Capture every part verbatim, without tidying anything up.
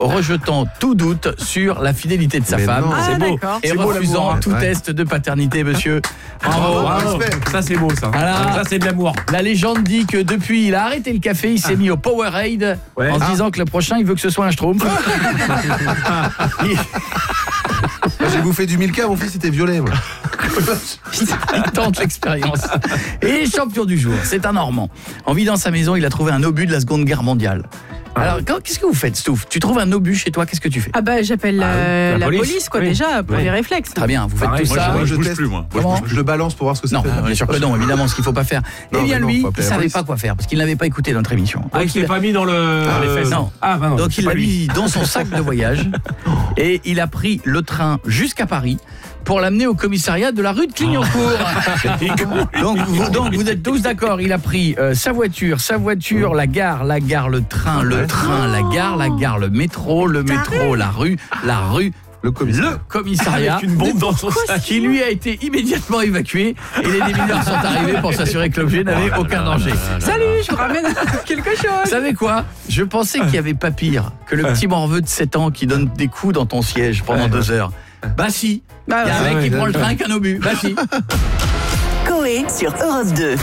rejetant tout doute sur la fidélité de sa Mais femme. non. Ah, C'est beau. d'accord. Et C'est beau, refusant l'amour, hein. tout Ouais. test de paternité, monsieur. Bravo. Bravo. Ça c'est beau ça. Voilà. Ça c'est de l'amour. La légende dit que depuis il a arrêté le café, il s'est mis au Powerade Ouais. en se Ah. disant que le prochain il veut que ce soit un Schtroumpf. il, J'ai bouffé du Milka, mon fils était violet. Moi. il tente l'expérience. Et champion du jour, c'est un Normand. En vidant sa maison, il a trouvé un obus de la Seconde Guerre mondiale. Alors, quand- qu'est-ce que vous faites, Stouff? Tu trouves un obus chez toi, qu'est-ce que tu fais? Ah bah j'appelle euh, la la police. police, quoi, Oui. déjà, pour Oui. les réflexes. Très bien, vous faites Pareil, tout moi, ça. je- Moi, je bouge teste. plus, moi. Comment Je le balance pour voir ce que ça Non, fait. bien sûr que non, évidemment, ce qu'il ne faut pas faire. Non, eh bien, mais non, lui, faut il appeler ne la savait police. pas quoi faire, parce qu'il n'avait pas écouté notre émission. Ah, il Donc, s'est il a- pas mis dans le. Dans les fesses, non. Ah bah non. Donc c'est il pas l'a lui. mis dans son sac de voyage et il a pris le train jusqu'à Paris pour l'amener au commissariat de la rue de Clignancourt. donc, vous, donc vous êtes tous d'accord, il a pris euh, sa voiture, sa voiture, la gare, la gare, le train, le Ouais. train, la gare, la gare, le métro, le métro, la rue, la rue, Le commissaire. le commissariat. Avec une bombe dans son sac. Qui lui a été immédiatement évacué et les démineurs sont arrivés pour s'assurer que l'objet n'avait aucun danger. Salut, je vous ramène quelque Vous chose. savez quoi? Je pensais qu'il n'y avait pas pire que le petit morveux de sept ans qui donne des coups dans ton siège pendant deux heures. Bah si, il Bah y a un ouais. mec qui prend le train avec un obus. Bah si. Coé sur Europe deux.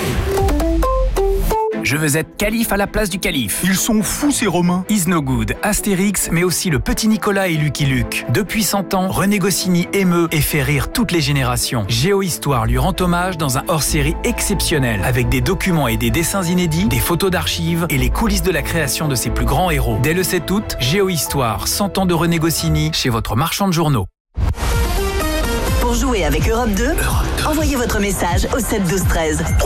Je veux être calife à la place du calife. Ils sont fous ces Romains. Is No Good, Astérix, mais aussi le petit Nicolas et Lucky Luke. Depuis cent ans, René Goscinny émeut et fait rire toutes les générations. Géohistoire lui rend hommage dans un hors-série exceptionnel, avec des documents et des dessins inédits, des photos d'archives et les coulisses de la création de ses plus grands héros. Dès le sept août, Géohistoire, cent ans de René Goscinny, chez votre marchand de journaux. Pour jouer avec Europe deux, envoyez votre message au sept douze treize.